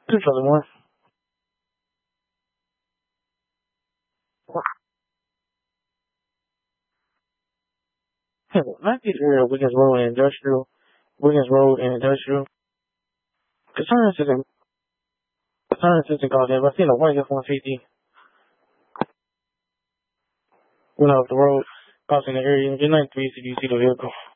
Furthermore, not these area Wiggins Road and Industrial. Concern assistant called in, but I seen a white F-150 went off the road, crossing the area. Good night, 3 if you see the vehicle.